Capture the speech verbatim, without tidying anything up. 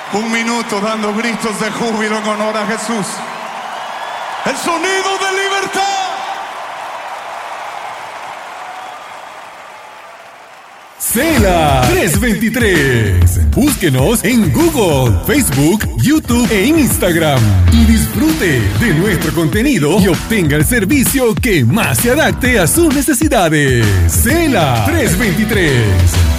Un minuto dando gritos de júbilo en honor a Jesús. El sonido de libertad. Cela trescientos veintitrés. Búsquenos en Google, Facebook, YouTube e Instagram y disfrute de nuestro contenido y obtenga el servicio que más se adapte a sus necesidades. Cela trescientos veintitrés.